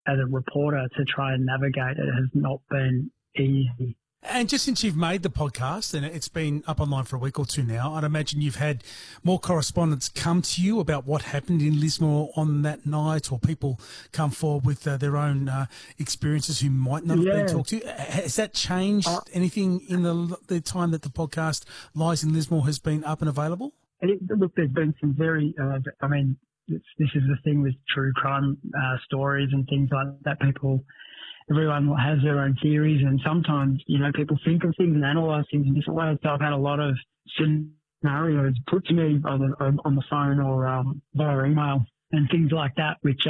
as a reporter to try and navigate it has not been easy. And just since you've made the podcast, and it's been up online for a week or two now, I'd imagine you've had more correspondents come to you about what happened in Lismore on that night, or people come forward with their own experiences who might not have been talked to. Has that changed anything in the time that the podcast Lies in Lismore has been up and available? Look, there's been some very, this is the thing with true crime stories and things like that. Everyone has their own theories, and sometimes, people think of things and analyse things in different ways. So I've had a lot of scenarios put to me on the phone or via email and things like that, which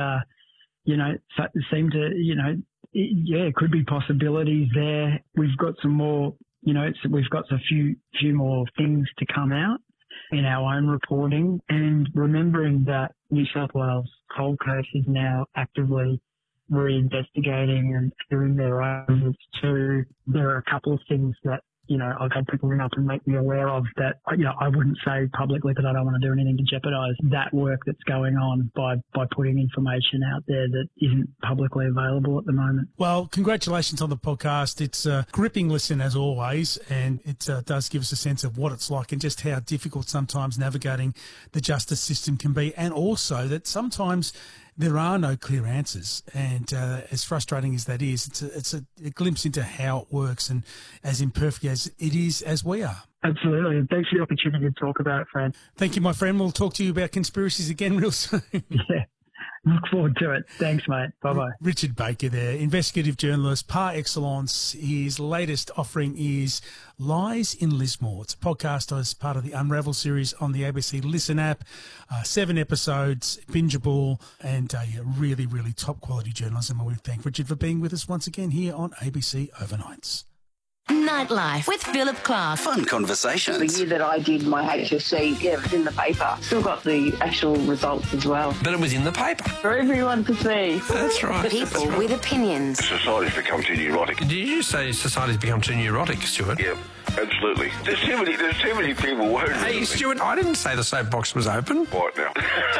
seem to, it could be possibilities there. We've got some more, we've got a few more things to come out in our own reporting, and remembering that New South Wales cold case is now actively reinvestigating and doing their own too. There are a couple of things that, I've had people ring up and make me aware of that, I wouldn't say publicly because I don't want to do anything to jeopardise that work that's going on by putting information out there that isn't publicly available at the moment. Well, congratulations on the podcast. It's a gripping listen as always, and it does give us a sense of what it's like and just how difficult sometimes navigating the justice system can be, and also that sometimes there are no clear answers, and as frustrating as that is, it's a glimpse into how it works, and as imperfect as it is as we are. Absolutely, and thanks for the opportunity to talk about it, Fran. Thank you, my friend. We'll talk to you about conspiracies again real soon. Yeah. Look forward to it. Thanks, mate. Bye-bye. Richard Baker there, investigative journalist par excellence. His latest offering is Lies in Lismore. It's a podcast as part of the Unravel series on the ABC Listen app. 7 episodes, bingeable, and really, really top-quality journalism. And we thank Richard for being with us once again here on ABC Overnights. Nightlife with Philip Clark. Fun conversations. The year that I did my HSC, it was in the paper. Still got the actual results as well. But it was in the paper. For everyone to see. That's right. People with opinions. Society's become too neurotic. Did you say society's become too neurotic, Stuart? Yeah, absolutely. There's too many people worried. Hey, Stuart, I didn't say the soapbox was open. What now?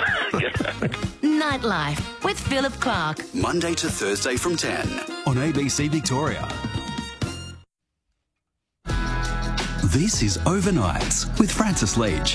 Nightlife with Philip Clark. Monday to Thursday from 10 on ABC Victoria. This is Overnights with Francis Leach.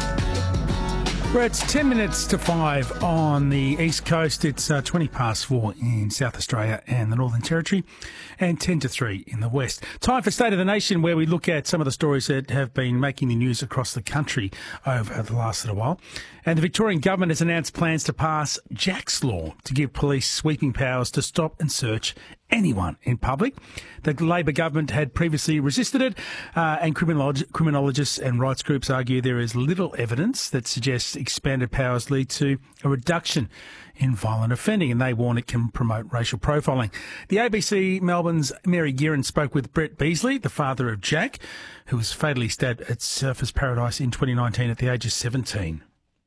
Well, it's 10 minutes to 5 on the East Coast. It's 20 past 4 in South Australia and the Northern Territory, and 10 to 3 in the West. Time for State of the Nation, where we look at some of the stories that have been making the news across the country over the last little while. And the Victorian government has announced plans to pass Jack's Law to give police sweeping powers to stop and search anyone in public. The Labor government had previously resisted it, and criminologists and rights groups argue there is little evidence that suggests expanded powers lead to a reduction in violent offending, and they warn it can promote racial profiling. The ABC Melbourne's Mary Gearon spoke with Brett Beasley, the father of Jack, who was fatally stabbed at Surfers Paradise in 2019 at the age of 17.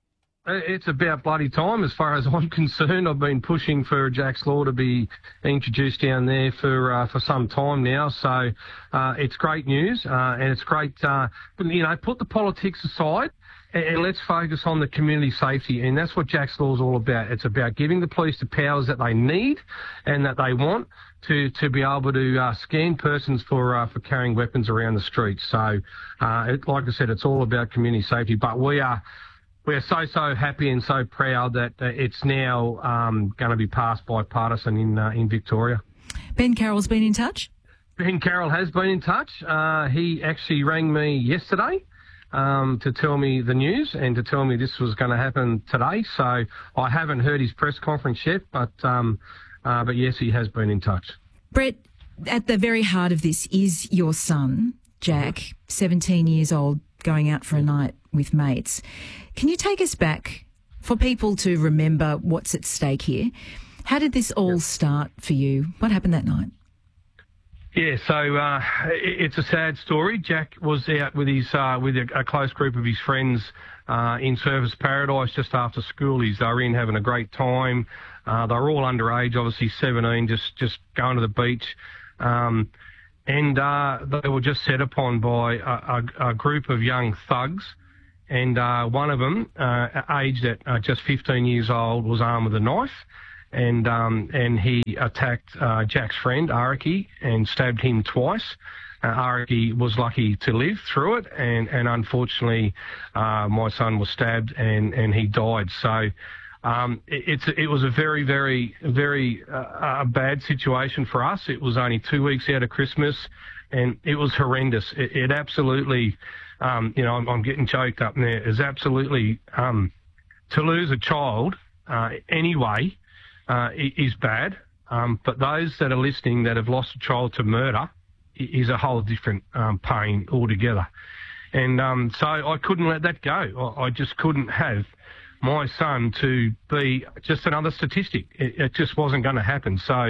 It's about bloody time as far as I'm concerned. I've been pushing for Jack's Law to be introduced down there for some time now. So it's great news, and it's great, put the politics aside and let's focus on the community safety. And that's what Jack's Law is all about. It's about giving the police the powers that they need and that they want to be able to scan persons for carrying weapons around the streets. So, like I said, it's all about community safety. But we're so happy and so proud that it's now going to be passed bipartisan in Victoria. Ben Carroll's been in touch? Ben Carroll has been in touch. He actually rang me yesterday to tell me the news and to tell me this was going to happen today. So I haven't heard his press conference yet, but yes, he has been in touch. Brett, at the very heart of this is your son, Jack, 17 years old, going out for a night with mates. Can you take us back for people to remember what's at stake here? How did this all start for you? What happened that night? Yeah, so it's a sad story. Jack was out with his with a close group of his friends in Surfers Paradise just after school. They were in having a great time. They were all underage, obviously 17, just going to the beach. And they were just set upon by a group of young thugs. And one of them, aged at just 15 years old, was armed with a knife. and he attacked Jack's friend Araki and stabbed him twice. Araki was lucky to live through it, and unfortunately, my son was stabbed and he died. So it was a very, very, very bad situation for us. It was only 2 weeks out of Christmas, and it was horrendous. It absolutely, I'm getting choked up now. It's absolutely to lose a child anyway is bad. But those that are listening that have lost a child to murder is a whole different pain altogether. And so I couldn't let that go. I just couldn't have my son to be just another statistic. It just wasn't going to happen. So,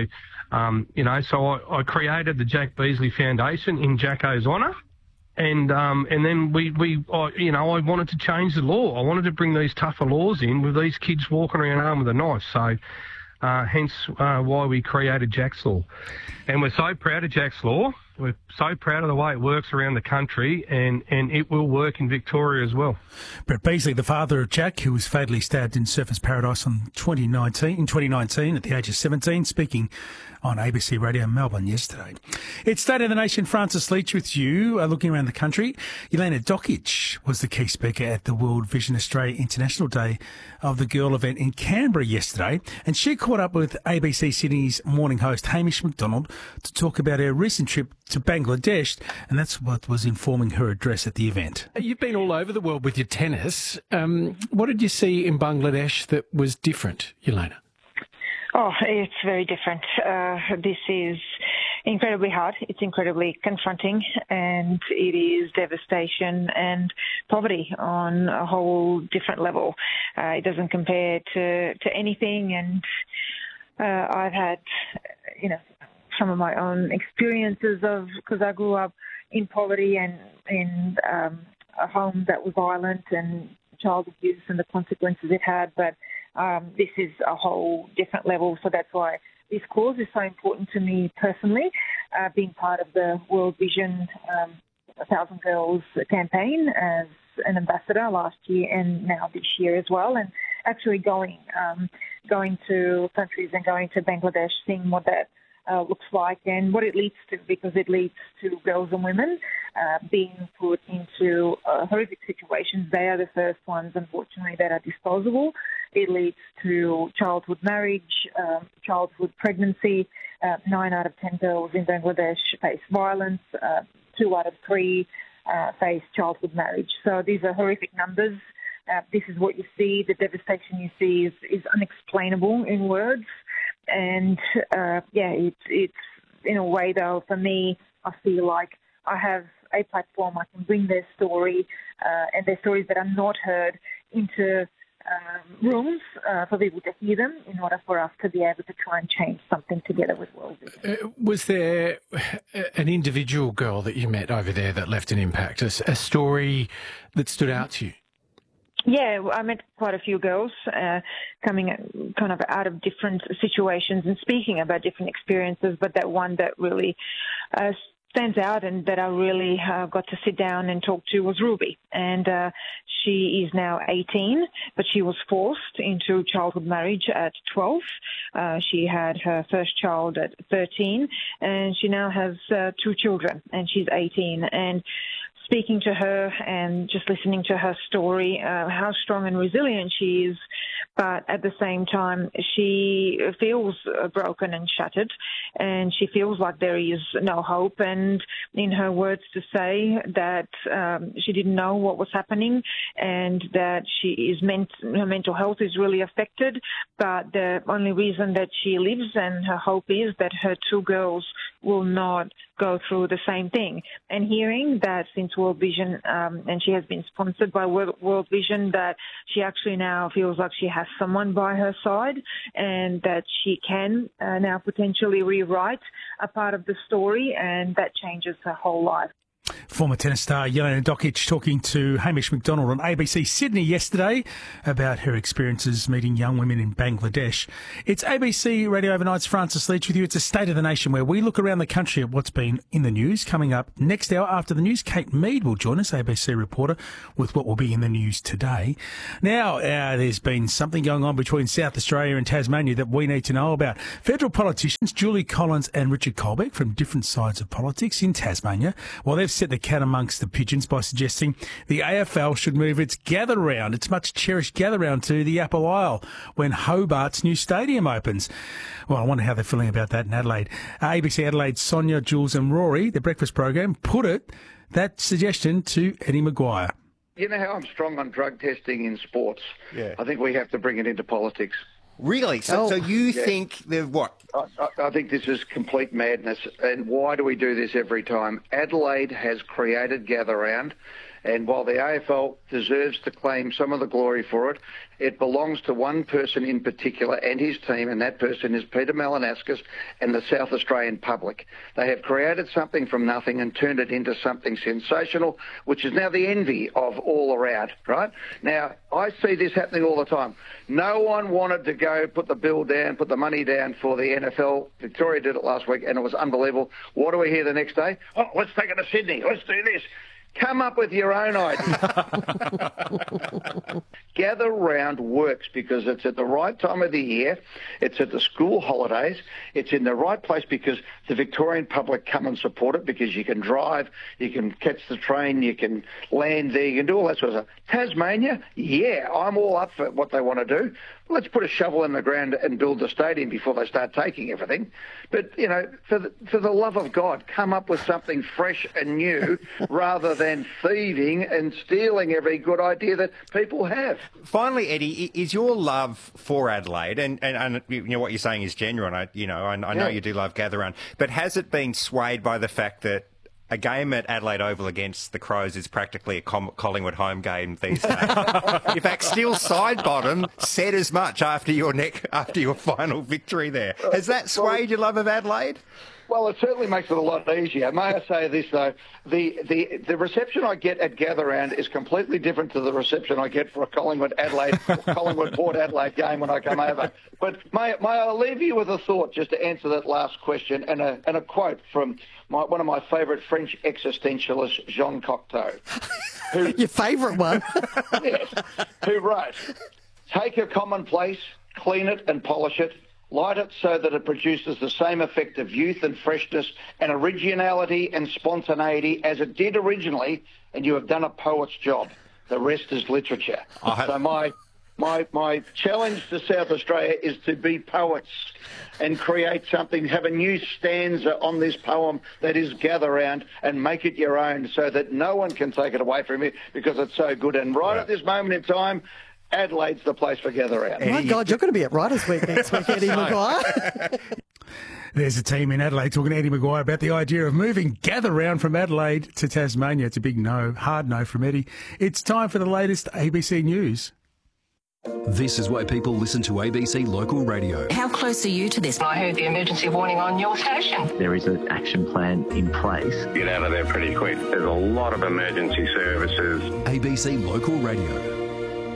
so I created the Jack Beazley Foundation in Jacko's honour. And then I wanted to change the law. I wanted to bring these tougher laws in with these kids walking around armed with a knife. So hence why we created Jack's Law. And we're so proud of Jack's Law. We're so proud of the way it works around the country, and it will work in Victoria as well. Brett Beazley, the father of Jack, who was fatally stabbed in Surfers Paradise in 2019 at the age of 17, speaking on ABC Radio Melbourne yesterday. It's State of the Nation. Francis Leach with you, looking around the country. Jelena Dokic was the key speaker at the World Vision Australia International Day of the Girl event in Canberra yesterday, and she caught up with ABC Sydney's morning host Hamish McDonald to talk about her recent trip to Bangladesh, and that's what was informing her address at the event. You've been all over the world with your tennis. What did you see in Bangladesh that was different, Jelena? Oh, it's very different. This is incredibly hard. It's incredibly confronting, and it is devastation and poverty on a whole different level. It doesn't compare to anything, and I've had, some of my own experiences because I grew up in poverty and in a home that was violent and child abuse and the consequences it had. But this is a whole different level. So that's why this cause is so important to me personally, being part of the World Vision 1,000 Girls campaign as an ambassador last year and now this year as well. And actually going to countries and going to Bangladesh, seeing what that looks like and what it leads to, because it leads to girls and women being put into horrific situations. They are the first ones, unfortunately, that are disposable. It leads to childhood marriage, childhood pregnancy. 9 out of 10 girls in Bangladesh face violence. 2 out of 3 face childhood marriage. So these are horrific numbers. This is what you see. The devastation you see is unexplainable in words. And, it's in a way, though, for me, I feel like I have a platform. I can bring their story and their stories that are not heard into rooms for people to hear them in order for us to be able to try and change something together with World Vision. Was there an individual girl that you met over there that left an impact, a story that stood out to you? Yeah, I met quite a few girls coming kind of out of different situations and speaking about different experiences, but that one that really stands out and that I really got to sit down and talk to was Ruby. And she is now 18, but she was forced into childhood marriage at 12. She had her first child at 13, and she now has 2 children, and she's 18. And speaking to her and just listening to her story, how strong and resilient she is, but at the same time, she feels broken and shattered, and she feels like there is no hope. And in her words, to say that she didn't know what was happening and that her mental health is really affected, but the only reason that she lives and her hope is that her 2 girls will not go through the same thing. And hearing that since World Vision, and she has been sponsored by World Vision, that she actually now feels like she has someone by her side and that she can now potentially rewrite a part of the story, and that changes her whole life. Former tennis star Jelena Dokic talking to Hamish McDonald on ABC Sydney yesterday about her experiences meeting young women in Bangladesh. It's ABC Radio Overnight's Francis Leach with you. It's a State of the Nation where we look around the country at what's been in the news. Coming up next hour after the news, Kate Mead will join us, ABC reporter, with what will be in the news today. Now, there's been something going on between South Australia and Tasmania that we need to know about. Federal politicians Julie Collins and Richard Colbeck from different sides of politics in Tasmania, well, they've set the cat amongst the pigeons by suggesting the AFL should move its gather round, its much cherished gather round, to the Apple Isle when Hobart's new stadium opens. Well, I wonder how they're feeling about that in Adelaide. ABC Adelaide's Sonia, Jules and Rory, the breakfast program, put that suggestion to Eddie Maguire. You know how I'm strong on drug testing in sports? Yeah. I think we have to bring it into politics. Really? So you think they're what? I think this is complete madness. And why do we do this every time? Adelaide has created gather round, and while the AFL deserves to claim some of the glory for it, it belongs to one person in particular and his team, and that person is Peter Malinauskas and the South Australian public. They have created something from nothing and turned it into something sensational, which is now the envy of all around, right? Now, I see this happening all the time. No one wanted to go put the bill down, put the money down for the NFL. Victoria did it last week, and it was unbelievable. What do we hear the next day? Oh, let's take it to Sydney. Let's do this. Come up with your own idea. Gather round works because it's at the right time of the year. It's at the school holidays. It's in the right place because the Victorian public come and support it because you can drive, you can catch the train, you can land there, you can do all that sort of stuff. Tasmania, yeah, I'm all up for what they want to do. Let's put a shovel in the ground and build the stadium before they start taking everything. But, you know, for the love of God, come up with something fresh and new rather than thieving and stealing every good idea that people have. Finally, Eddie, is your love for Adelaide, and you know what you're saying is genuine, I know you do love gather round, but has it been swayed by the fact that a game at Adelaide Oval against the Crows is practically a Collingwood home game these days? In fact, Steele Sidebottom said as much after your final victory there. Has that swayed your love of Adelaide? Well, it certainly makes it a lot easier. May I say this, though? The reception I get at Gather Round is completely different to the reception I get for a Collingwood-Adelaide or Collingwood-Port Adelaide game when I come over. But may I leave you with a thought just to answer that last question and a quote from one of my favourite French existentialists, Jean Cocteau. Your favourite one? Yes. Who wrote, "Take a commonplace, clean it and polish it, light it so that it produces the same effect of youth and freshness and originality and spontaneity as it did originally, and you have done a poet's job. The rest is literature." So my challenge to South Australia is to be poets and create something, have a new stanza on this poem that is Gather Round and make it your own so that no one can take it away from you because it's so good. And right at this moment in time, Adelaide's the place for Gather Round. My God, you're going to be at Writers' Week next week, Eddie Maguire. There's a team in Adelaide talking to Eddie Maguire about the idea of moving Gather Round from Adelaide to Tasmania. It's a big no, hard no from Eddie. It's time for the latest ABC News. This is why people listen to ABC Local Radio. How close are you to this? I heard the emergency warning on your station. There is an action plan in place. Get out of there pretty quick. There's a lot of emergency services. ABC Local Radio.